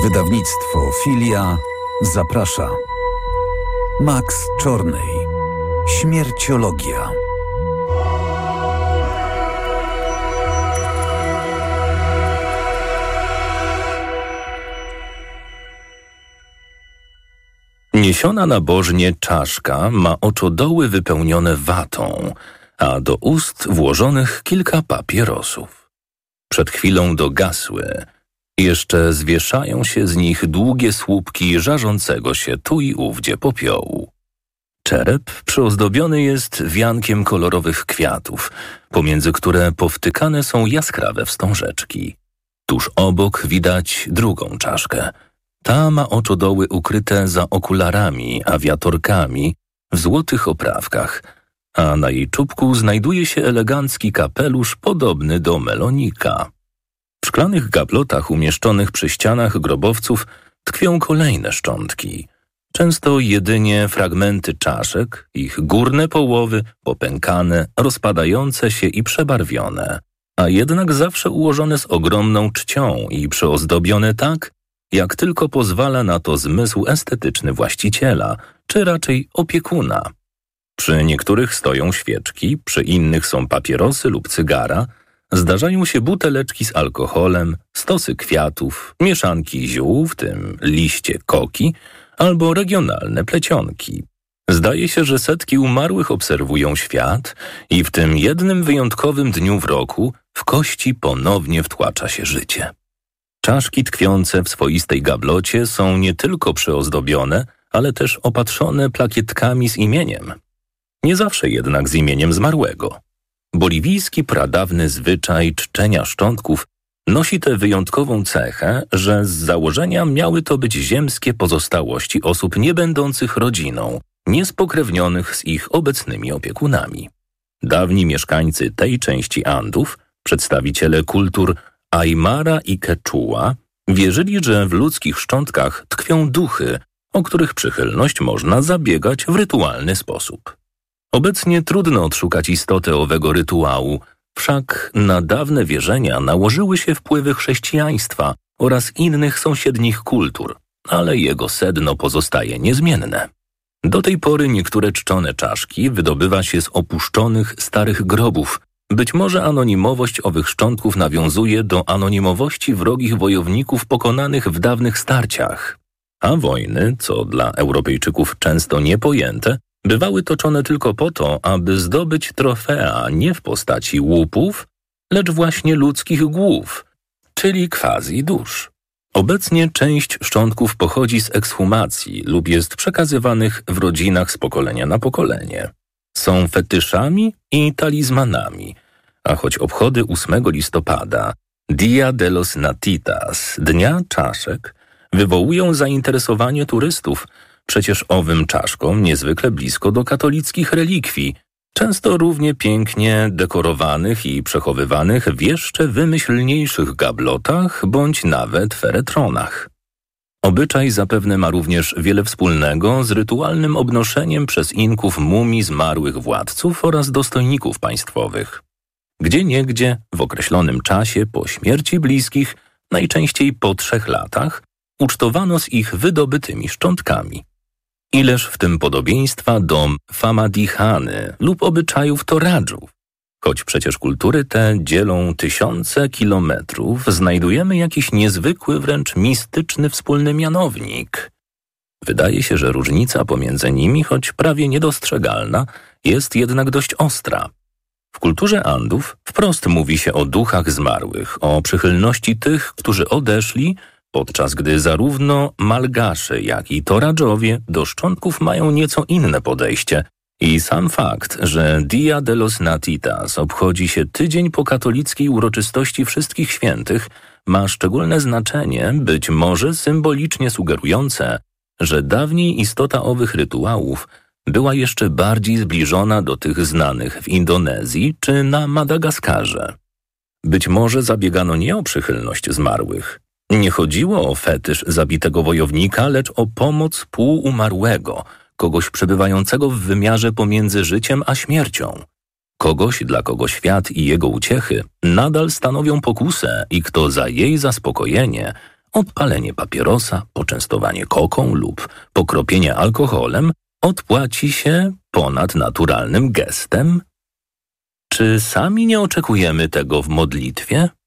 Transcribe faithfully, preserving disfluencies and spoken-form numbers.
Wydawnictwo Filia zaprasza. Max Czornej. Śmierciologia. Niesiona nabożnie czaszka ma oczodoły wypełnione watą, a do ust włożonych kilka papierosów. Przed chwilą dogasły. Jeszcze zwieszają się z nich długie słupki żarzącego się tu i ówdzie popiołu. Czerep przyozdobiony jest wiankiem kolorowych kwiatów, pomiędzy które powtykane są jaskrawe wstążeczki. Tuż obok widać drugą czaszkę. Ta ma oczodoły ukryte za okularami, awiatorkami w złotych oprawkach, a na jej czubku znajduje się elegancki kapelusz podobny do melonika. W szklanych gablotach umieszczonych przy ścianach grobowców tkwią kolejne szczątki. Często jedynie fragmenty czaszek, ich górne połowy popękane, rozpadające się i przebarwione, a jednak zawsze ułożone z ogromną czcią i przyozdobione tak, jak tylko pozwala na to zmysł estetyczny właściciela, czy raczej opiekuna. Przy niektórych stoją świeczki, przy innych są papierosy lub cygara, zdarzają się buteleczki z alkoholem, stosy kwiatów, mieszanki ziół, w tym liście koki, albo regionalne plecionki. Zdaje się, że setki umarłych obserwują świat i w tym jednym wyjątkowym dniu w roku w kości ponownie wtłacza się życie. Czaszki tkwiące w swoistej gablocie są nie tylko przyozdobione, ale też opatrzone plakietkami z imieniem. Nie zawsze jednak z imieniem zmarłego. Boliwijski pradawny zwyczaj czczenia szczątków nosi tę wyjątkową cechę, że z założenia miały to być ziemskie pozostałości osób niebędących rodziną, niespokrewnionych z ich obecnymi opiekunami. Dawni mieszkańcy tej części Andów, przedstawiciele kultur Aymara i Quechua, wierzyli, że w ludzkich szczątkach tkwią duchy, o których przychylność można zabiegać w rytualny sposób. Obecnie trudno odszukać istotę owego rytuału, wszak na dawne wierzenia nałożyły się wpływy chrześcijaństwa oraz innych sąsiednich kultur, ale jego sedno pozostaje niezmienne. Do tej pory niektóre czczone czaszki wydobywa się z opuszczonych starych grobów. Być może anonimowość owych szczątków nawiązuje do anonimowości wrogich wojowników pokonanych w dawnych starciach. A wojny, co dla Europejczyków często niepojęte, bywały toczone tylko po to, aby zdobyć trofea nie w postaci łupów, lecz właśnie ludzkich głów, czyli quasi dusz. Obecnie część szczątków pochodzi z ekshumacji lub jest przekazywanych w rodzinach z pokolenia na pokolenie. Są fetyszami i talizmanami, a choć obchody ósmego listopada, Dia de los Natitas, Dnia Czaszek, wywołują zainteresowanie turystów, przecież owym czaszkom niezwykle blisko do katolickich relikwii, często równie pięknie dekorowanych i przechowywanych w jeszcze wymyślniejszych gablotach bądź nawet feretronach. Obyczaj zapewne ma również wiele wspólnego z rytualnym obnoszeniem przez Inków mumii zmarłych władców oraz dostojników państwowych. Gdzieniegdzie w określonym czasie po śmierci bliskich, najczęściej po trzech latach, ucztowano z ich wydobytymi szczątkami. Ileż w tym podobieństwa do famadihany lub obyczajów toradżów. Choć przecież kultury te dzielą tysiące kilometrów, znajdujemy jakiś niezwykły, wręcz mistyczny wspólny mianownik. Wydaje się, że różnica pomiędzy nimi, choć prawie niedostrzegalna, jest jednak dość ostra. W kulturze Andów wprost mówi się o duchach zmarłych, o przychylności tych, którzy odeszli, podczas gdy zarówno Malgasze, jak i Toradżowie do szczątków mają nieco inne podejście i sam fakt, że Dia de los Natitas obchodzi się tydzień po katolickiej uroczystości Wszystkich Świętych, ma szczególne znaczenie, być może symbolicznie sugerujące, że dawniej istota owych rytuałów była jeszcze bardziej zbliżona do tych znanych w Indonezji czy na Madagaskarze. Być może zabiegano nie o przychylność zmarłych. Nie chodziło o fetysz zabitego wojownika, lecz o pomoc półumarłego, kogoś przebywającego w wymiarze pomiędzy życiem a śmiercią. Kogoś, dla kogo świat i jego uciechy nadal stanowią pokusę i kto za jej zaspokojenie odpalenie papierosa, poczęstowanie koką lub pokropienie alkoholem odpłaci się ponadnaturalnym gestem? Czy sami nie oczekujemy tego w modlitwie?